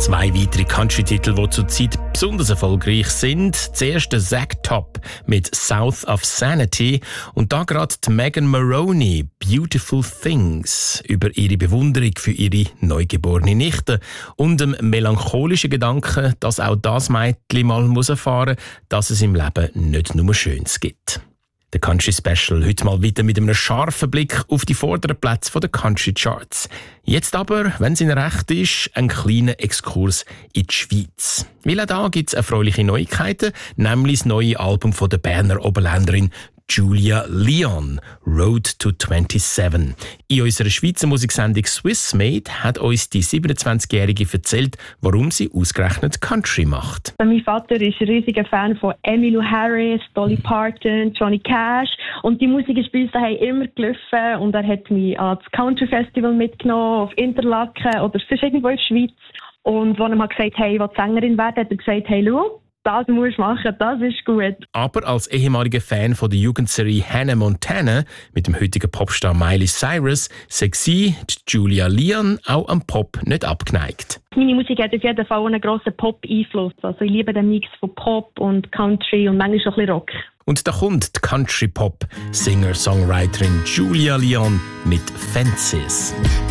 Zwei weitere Country-Titel, die zurzeit besonders erfolgreich sind. Zuerst der Zack Top mit «South of Sanity» und da gerade die Megan Moroney «Beautiful Things» über ihre Bewunderung für ihre neugeborene Nichte und dem melancholischen Gedanken, dass auch das Mädchen mal erfahren muss, dass es im Leben nicht nur Schönes gibt. Der Country Special heute mal wieder mit einem scharfen Blick auf die vorderen Plätze der Country Charts. Jetzt aber, wenn es Ihnen recht ist, ein kleiner Exkurs in die Schweiz. Weil auch da gibt es erfreuliche Neuigkeiten, nämlich das neue Album von der Berner Oberländerin Julia Leon, «Road to 27». In unserer Schweizer Musiksendung «Swiss Made» hat uns die 27-Jährige erzählt, warum sie ausgerechnet Country macht. Mein Vater ist ein riesiger Fan von Emmylou Harris, Dolly Parton, Johnny Cash. Und die Musik ist bei uns daheim immer gelaufen. Und er hat mich ans Country Festival mitgenommen, auf Interlaken oder sonst irgendwo in der Schweiz. Und als er mal gesagt hat, hey, ich will Sängerin werden, hat er gesagt, hey, schau, das musst du machen, das ist gut. Aber als ehemaliger Fan von der Jugendserie Hannah Montana mit dem heutigen Popstar Miley Cyrus sei sie, Julia Leon, auch am Pop nicht abgeneigt. Meine Musik hat auf jeden Fall einen grossen Pop-Einfluss. Also ich liebe den Mix von Pop und Country und manchmal auch ein bisschen Rock. Und da kommt die Country-Pop-Singer-Songwriterin Julia Leon mit «Fences».